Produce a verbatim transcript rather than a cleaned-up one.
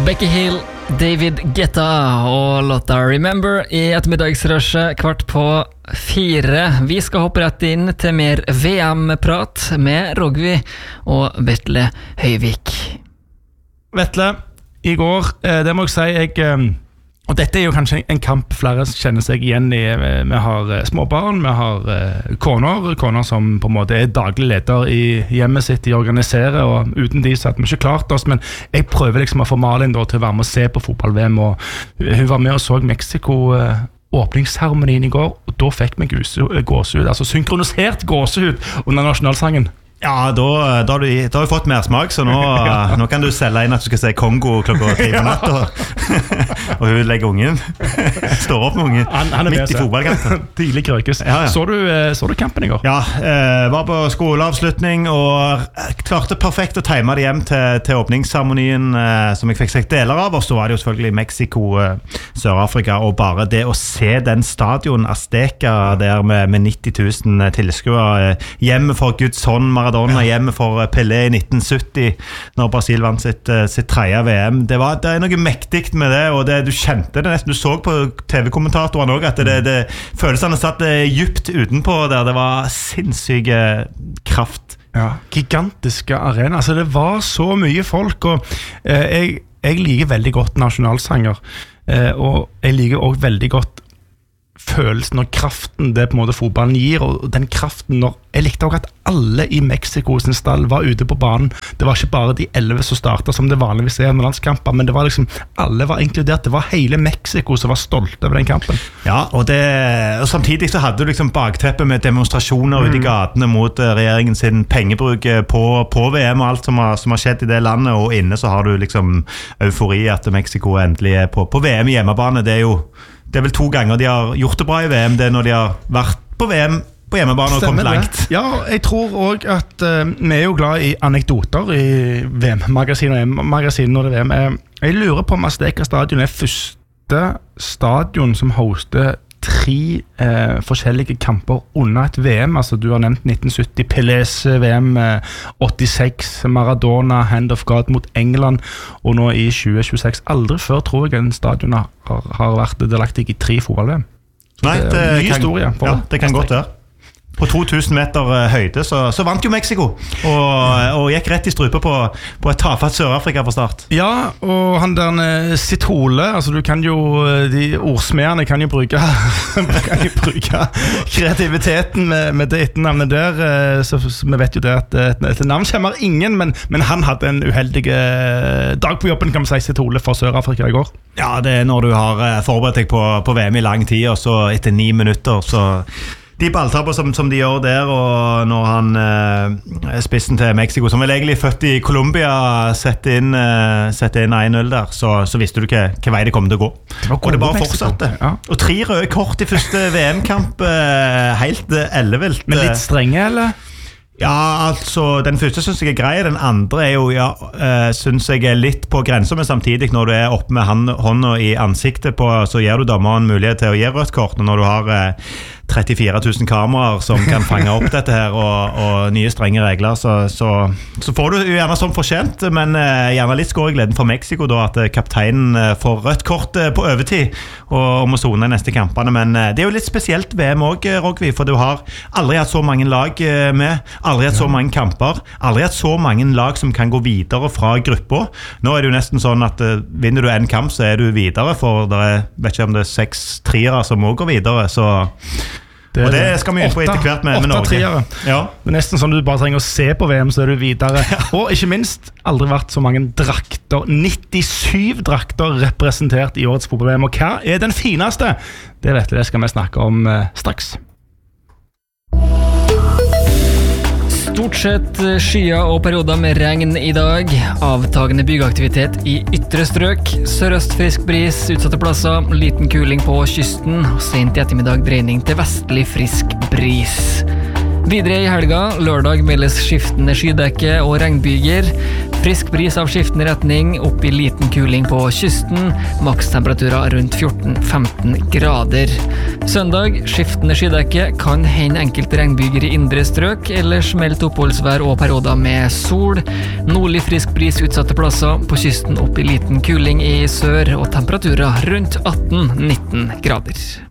Becky Hill, David Guetta og låta Remember i ettermiddagsrushet kvart på fire. Vi skal hoppe rett inn til mer V M-prat med Rogvi og Vetle Høyvik. Vetle, i går, det må jeg si, jeg, og dette er jo kanskje en kamp flere kjenner seg igjen i. Vi har småbarn, vi har koner, koner som på en måte er daglig leder i hjemmet sitt, de organiserer, og uten de så hadde vi ikke klart oss, men jeg prøver liksom å få Malin da, til å være med og se på fotball-V M, og hun var med og så Mexico åpningsseremonien i går, og da fikk vi gåsehud, altså synkronisert gåsehud under nasjonalsangen. Ja, da, da, har du, da har du fått mer smak, så nå, nå kan du selge inn at du skal se Kongo klokka tre på natt, og, og hun legger ungen. Står opp med ungen, han, han midt i fotballkampen. Tidlig krøkes. Ja, ja. Så, du, så du kampen i går? Ja, eh, var på skoleavslutning, og klarte perfekt å time det hjem til, til åpningsseremonien, eh, som jeg fikk sett deler av, og så var det jo selvfølgelig Mexico, eh, Sør-Afrika, og bare det å se den stadion Azteca der med, med nitti tusen tilskuere, eh, hjemme for Guds hånd, Maradona hjemme for Pelé i nitten sytti når Brasil vant sitt, sitt tredje V M. Det, var, det er noe mektigt med det, og det, du kjente det nesten. Du så på T V-kommentatorene også at det, det, følelsene satt djupt utenpå der. Det var sinnssyk kraft. Ja, gigantiske arena. Altså, det var så mye folk, og eh, jeg, jeg liker veldig godt nasjonalsanger, eh, og jeg liker også veldig godt følelsen og kraften det på en måte fotballen gir, og den kraften når jeg likte også at alle i Mexico sin stall var ute på banen. Det var ikke bare de elleve som startet som det vanligvis er med landskamper, men det var liksom, alle var inkludert. Det var hele Mexico som var stolte over den kampen. Ja, og, det, og samtidig så hadde du liksom bakteppet med demonstrasjoner mm. ute i gatene mot uh, regjeringen sin pengebruk på, på V M og alt som har, som har skjedd i det landet, og inne så har du liksom eufori at Mexico endelig er på, på V M i hjemmebane. Det er jo Det er vel to ganger de har gjort det bra i V M, det er når de har vært på V M på hjemmebane og kommet langt. Ja, jeg tror også at uh, vi er jo glad i anekdoter i V M-magasinet magasin når det er V M. Uh, jeg lurer på om Azteca stadion er første stadion som hoster tre uh, forskjellige kamper under et V M. Altså, du har nevnt nitten sytti, Pelés V M, uh, åttiseks, Maradona, Hand of God mot England, og nå i tjue tjueseks. Aldri før tror jeg en stadion har, har vært delaktig i tre fotball-V M. Nei, det, det er ny historie. Ja, det kan godt være. På to tusen meter høyde så, så vant jo Mexico og, og gikk rett i strupe på, på et tafatt Sør-Afrika på start. Ja, og han der Sithole, altså du kan jo, de ordsmedene kan jo bruke, kan jo bruke kreativiteten med, med det etternavnet der, så, så vi vet jo det at et navn kommer ingen, men, men han hadde en uheldig dag på jobben, kan man si, Sithole for Sør-Afrika i går. Ja, det er når du har forberedt deg på, på V M i lang tid, og så etter ni minutter så de balltapper som, som de gjør der, og når han eh, spissen til Mexico, som vel egentlig født i Colombia, setter inn, eh, setter inn en null der, så, så visste du ikke hva vei det kom til å gå. Det og det bare fortsatte. Ja. Og tre røde kort i første V M-kamp, eh, helt ellevilt. Men litt strenge, eller? Ja, altså, den første synes jeg er grei, den andre er jo, ja, øh, synes jeg er litt på grenser, men samtidig når du er oppe med hand, hånda i ansiktet på, så gir du dommeren mulighet til å gi rødt kort, og når du har øh, trettifire tusen kameraer som kan fange opp dette her, og, og nye strenge regler, så, så, så får du jo gjerne som fortjent, men øh, gjerne litt skåregleden for Mexico da, at kapteinen øh, får rødt kort øh, på overtid, og må zone i neste kampene, men øh, det er jo litt spesielt V M også, Rogvi, for du har aldri hatt så mange lag øh, med, aldri hatt så mange kamper, aldri hatt så mange lag som kan gå videre fra gruppa. Nå er det jo nesten sånn at uh, vinner du en kamp, så er du videre, for det er, vet ikke om det er seks triere som må gå videre, så det, og det skal vi inn på etter hvert med, med Norge. Triere. Ja. Det er nesten sånn du bare trenger å se på V M, så er du videre. Ja. Og ikke minst, aldri vært så mange drakter, nittisyv drakter representert i årets fotball-V M, og hva er den fineste? Det vet du, det skal vi snakke om uh, straks. Stort sett skyer og perioder med regn i dag. Avtagende byggeaktivitet i ytre strøk. Sørøst frisk bris utsatte plasser. Liten kuling på kysten. Sent i ettermiddag dreining til vestlig frisk bris. Videre i helga, lørdag meldes skiftende skydekke og regnbyger. Frisk bris av skiftende retning, opp i liten kuling på kysten. Makstemperaturer rundt fjorten til femten grader. Søndag, skiftende skydekke, kan hende enkelte regnbyger i indre strøk, ellers meldt oppholdsvær og perioder med sol. Nordlig frisk bris utsatte plasser, på kysten opp i liten kuling i sør, og temperaturer rundt atten til nitten grader.